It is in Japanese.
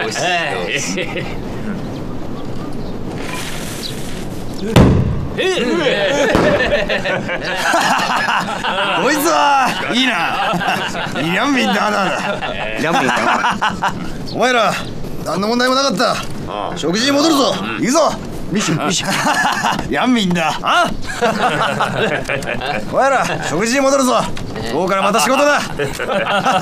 よし。 こいつはいいな。リャンミンだな。 リャンミンだ。 お前ら何の問題もなかった。食事に戻るぞ。行くぞ。 ミシュ。 リャンミンだ。あ？お前ら食事に戻るぞ。午後からまた仕事だ。